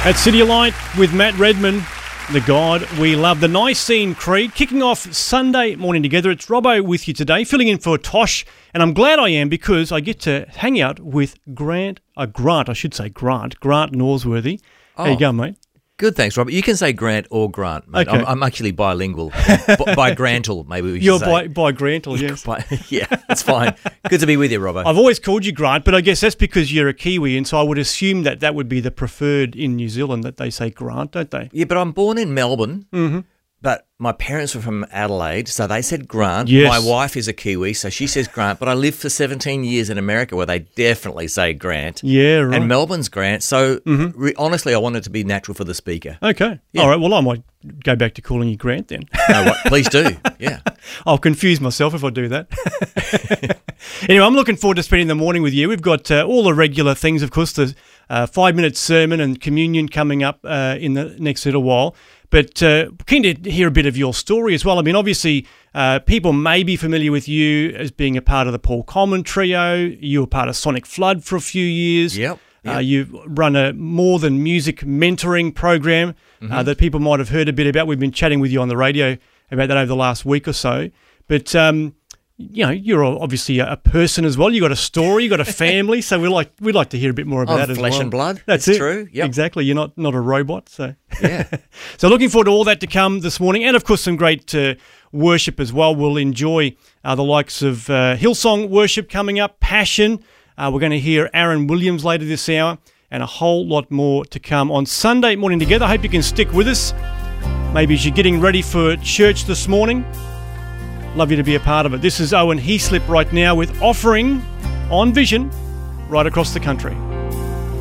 At City Light with Matt Redman, the God we love. The Nicene Creed kicking off Sunday morning together. It's Robbo with you today, filling in for Tosh, and I'm glad I am because I get to hang out with Grant Norsworthy. How you going, mate? Good, thanks, Robert. You can say Grant or Grant, mate. Okay. I'm actually bilingual. By Grantle, maybe we should You're say. by Grantle, yes. Yeah, that's fine. Good to be with you, Robert. I've always called you Grant, but I guess that's because you're a Kiwi, and so I would assume that would be the preferred in New Zealand, that they say Grant, don't they? Yeah, but I'm born in Melbourne, Mm-hmm. but my parents were from Adelaide, so they said Grant. Yes. My wife is a Kiwi, so she says Grant, but I lived for 17 years in America where they definitely say Grant. Yeah, right. And Melbourne's Grant, so honestly, I want it to be natural for the speaker. Okay. Yeah. All right, well, I might go back to calling you Grant then. No, what? Please do, yeah. I'll confuse myself if I do that. Anyway, I'm looking forward to spending the morning with you. We've got all the regular things, of course, the 5-minute sermon and communion coming up in the next little while. But keen to hear a bit of your story as well. I mean, obviously, people may be familiar with you as being a part of the Paul Coleman Trio. You were part of Sonic Flood for a few years. Yep. You've run a More Than Music mentoring program that people might have heard a bit about. We've been chatting with you on the radio about that over the last week or so. But, you know, you're obviously a person as well. You've got a story, you've got a family, so we'd like to hear a bit more about that as well. Flesh and blood. That's it's it. True. Yep. Exactly. You're not a robot. So Yeah. So looking forward to all that to come this morning, and of course some great worship as well. We'll enjoy the likes of Hillsong worship coming up, Passion. We're going to hear Aaron Williams later this hour, and a whole lot more to come on Sunday morning together. I hope you can stick with us. Maybe as you're getting ready for church this morning. Love you to be a part of it. This is Owen Heaslip right now with Offering on Vision right across the country.